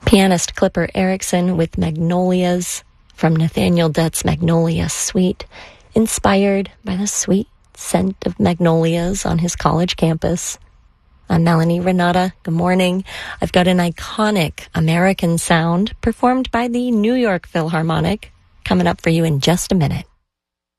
Pianist Clipper Erickson with Magnolias from Nathaniel Dutt's Magnolia Suite, inspired by the sweet scent of magnolias on his college campus. I'm Melanie Renata. Good morning. I've got an iconic American sound performed by the New York Philharmonic coming up for you in just a minute.